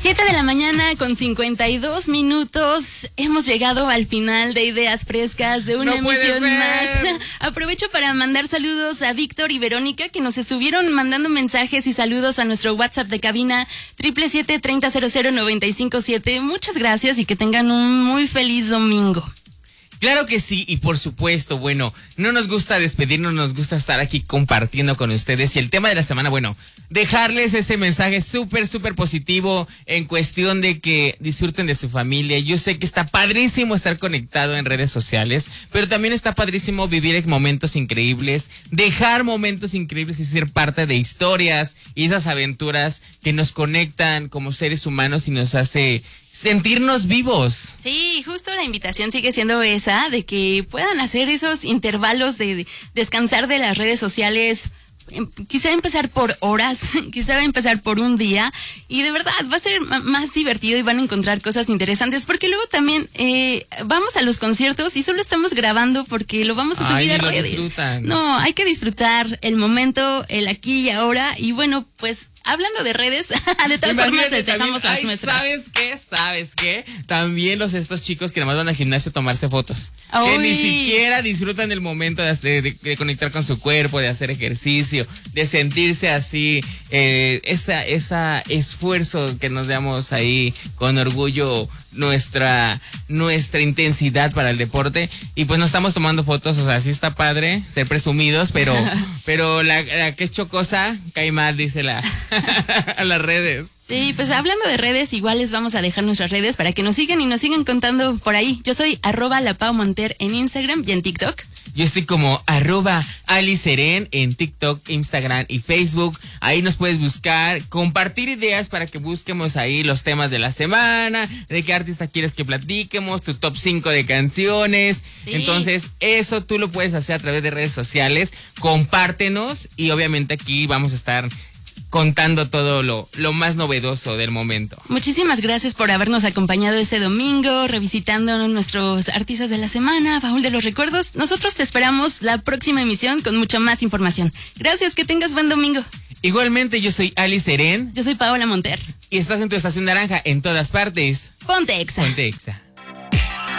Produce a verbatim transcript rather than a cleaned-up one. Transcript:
siete de la mañana con cincuenta y dos minutos. Hemos llegado al final de Ideas Frescas de una no emisión más. Aprovecho para mandar saludos a Víctor y Verónica, que nos estuvieron mandando mensajes y saludos a nuestro WhatsApp de cabina siete siete siete, tres cero cero, nueve cinco siete. Muchas gracias y que tengan un muy feliz domingo. Claro que sí, y por supuesto, bueno, no nos gusta despedirnos, nos gusta estar aquí compartiendo con ustedes. Y el tema de la semana, bueno, dejarles ese mensaje súper, súper positivo en cuestión de que disfruten de su familia. Yo sé que está padrísimo estar conectado en redes sociales, pero también está padrísimo vivir momentos increíbles, dejar momentos increíbles y ser parte de historias y esas aventuras que nos conectan como seres humanos y nos hace sentirnos vivos. Sí, justo la invitación sigue siendo esa, de que puedan hacer esos intervalos de, de descansar de las redes sociales. Quizá empezar por horas, quizá empezar por un día, y de verdad va a ser m- más divertido y van a encontrar cosas interesantes, porque luego también eh, vamos a los conciertos y solo estamos grabando porque lo vamos a subir Ay, a lo redes. Disfrutan. No, hay que disfrutar el momento, el aquí y ahora, y bueno, pues hablando de redes, de todas Imagínate, formas les dejamos también, las ay, nuestras. ¿sabes qué? ¿Sabes qué? También los estos chicos que nomás van al gimnasio a tomarse fotos. Uy. Que ni siquiera disfrutan el momento de, de, de conectar con su cuerpo, de hacer ejercicio, de sentirse así, eh, esa, esa esfuerzo que nos damos ahí con orgullo, nuestra, nuestra intensidad para el deporte. Y pues nos estamos tomando fotos, o sea, sí está padre ser presumidos, pero, pero la, la que es chocosa cae mal, dice la a las redes. Sí, pues hablando de redes, igual les vamos a dejar nuestras redes para que nos sigan y nos sigan contando por ahí. Yo soy arroba la Pau Monter en Instagram y en TikTok. Yo estoy como arroba Aliceren en TikTok, Instagram y Facebook. Ahí nos puedes buscar, compartir ideas para que busquemos ahí los temas de la semana, de qué artista quieres que platiquemos, tu top cinco de canciones. Sí. Entonces, eso tú lo puedes hacer a través de redes sociales. Compártenos y obviamente aquí vamos a estar contando todo lo, lo más novedoso del momento. Muchísimas gracias por habernos acompañado ese domingo, revisitando nuestros artistas de la semana, baúl de los recuerdos. Nosotros te esperamos la próxima emisión con mucha más información. Gracias, que tengas buen domingo. Igualmente, yo soy Aliceren. Yo soy Paola Monter. Y estás en tu estación naranja en todas partes. Ponte Exa. Ponte Exa.